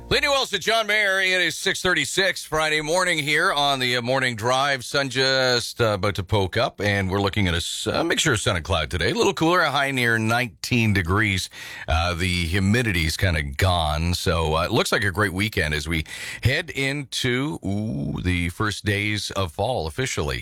Lindy Wilson, John Mayer. It is 6:36 Friday morning here on the morning drive. Sun just about to poke up, and we're looking at a mixture of sun and cloud today. A little cooler, a high near 19 degrees. The humidity's kind of gone, so it looks like a great weekend as we head into the first days of fall officially.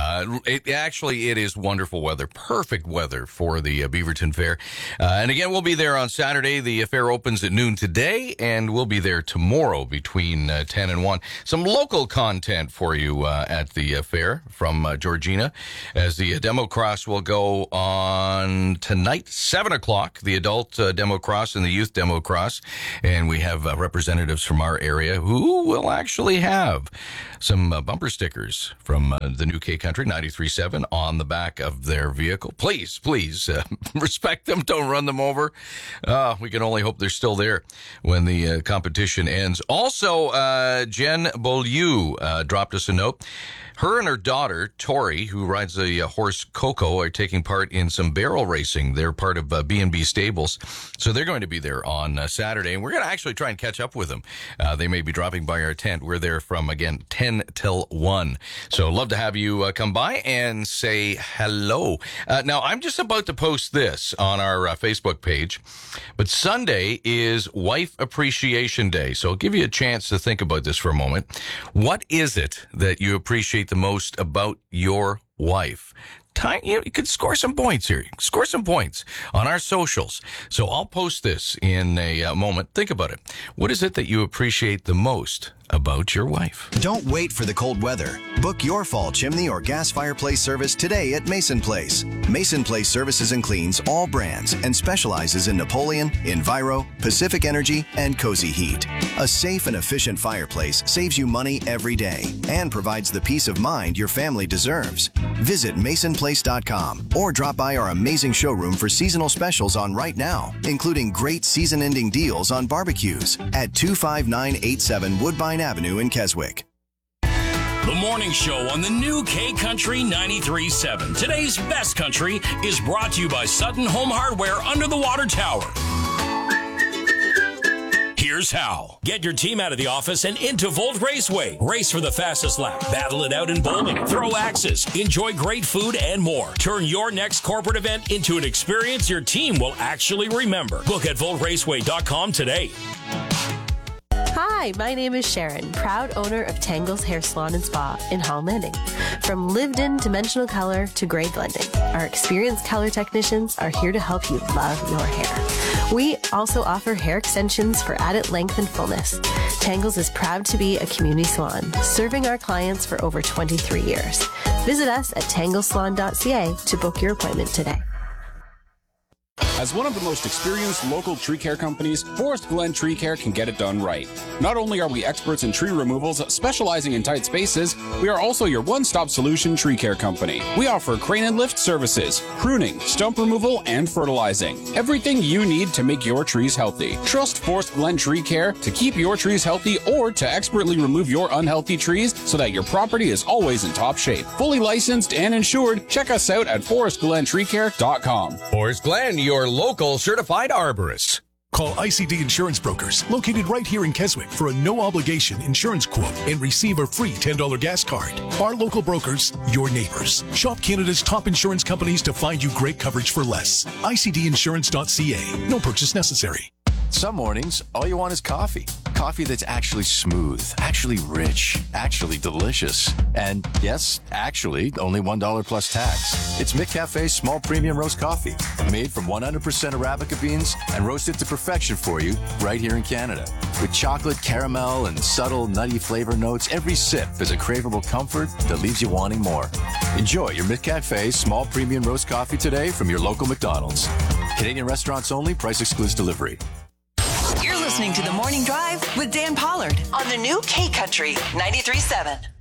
It is wonderful weather, perfect weather for the Beaverton Fair. And again, we'll be there on Saturday. The fair opens at noon today, and we'll be there tomorrow between 10 and 1. Some local content for you at the fair from Georgina, as the demo cross will go on tonight, 7 o'clock, the adult demo cross and the youth demo cross. And we have representatives from our area who will actually have some bumper stickers from the new K Country 93.7 on the back of their vehicle. Please, respect them. Don't run them over. We can only hope they're still there when the competition ends. Also, Jen Beaulieu dropped us a note. Her and her daughter, Tori, who rides the horse Coco, are taking part in some barrel racing. They're part of B&B Stables, so they're going to be there on Saturday, and we're going to actually try and catch up with them. They may be dropping by our tent. We're there from, again, 10 till 1. So love to have you come by and say hello. Now, I'm just about to post this on our Facebook page, but Sunday is Wife Appreciation Day, so I'll give you a chance to think about this for a moment. What is it that you appreciate the most about your wife? You could score some points here. Score some points on our socials. So I'll post this in a moment. Think about it. What is it that you appreciate the most about your wife? Don't wait for the cold weather. Book your fall chimney or gas fireplace service today at Mason Place. Mason Place services and cleans all brands and specializes in Napoleon, Enviro, Pacific Energy, and Cozy Heat. A safe and efficient fireplace saves you money every day and provides the peace of mind your family deserves. Visit masonplace.com or drop by our amazing showroom for seasonal specials on right now, including great season-ending deals on barbecues at 25987 Woodbine Avenue in Keswick. The morning show on the new K Country 93.7. Today's best country is brought to you by Sutton Home Hardware under the water tower. Here's how. Get your team out of the office and into Volt Raceway. Race for the fastest lap. Battle it out in bowling. Throw axes. Enjoy great food and more. Turn your next corporate event into an experience your team will actually remember. Book at voltraceway.com today. Hi, my name is Sharon, proud owner of Tangle's Hair Salon and Spa in Hall Landing. From lived-in dimensional color to gray blending, our experienced color technicians are here to help you love your hair. We also offer hair extensions for added length and fullness. Tangle's is proud to be a community salon, serving our clients for over 23 years. Visit us at tanglesalon.ca to book your appointment today. As one of the most experienced local tree care companies, Forest Glen Tree Care can get it done right. Not only are we experts in tree removals, specializing in tight spaces, we are also your one-stop solution tree care company. We offer crane and lift services, pruning, stump removal, and fertilizing. Everything you need to make your trees healthy. Trust Forest Glen Tree Care to keep your trees healthy or to expertly remove your unhealthy trees so that your property is always in top shape. Fully licensed and insured, check us out at forestglentreecare.com. Forest Glen, your local certified arborist. Call ICD Insurance Brokers, located right here in Keswick, for a no-obligation insurance quote and receive a free $10 gas card. Our local brokers, your neighbors. Shop Canada's top insurance companies to find you great coverage for less. ICDinsurance.ca. No purchase necessary. Some mornings, all you want is coffee. Coffee that's actually smooth, actually rich, actually delicious. And yes, actually, only $1 plus tax. It's McCafe's small premium roast coffee, made from 100% Arabica beans and roasted to perfection for you right here in Canada. With chocolate, caramel, and subtle nutty flavor notes, every sip is a craveable comfort that leaves you wanting more. Enjoy your McCafe small premium roast coffee today from your local McDonald's. Canadian restaurants only, price excludes delivery. You're listening to The Morning Drive with Dan Pollard on the new K Country 93.7.